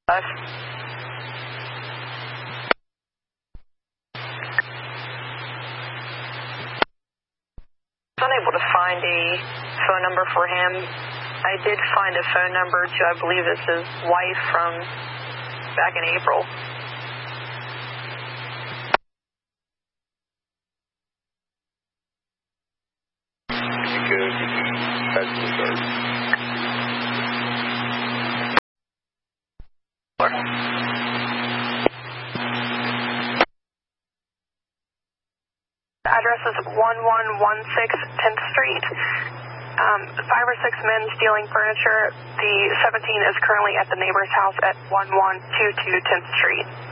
Unable to find a phone number for him. I did find a phone number to, I believe it's his wife from back in April. Address is 1116 10th Street. 5 or 6 men stealing furniture. The 17 is currently at the neighbor's house at 1122 10th Street.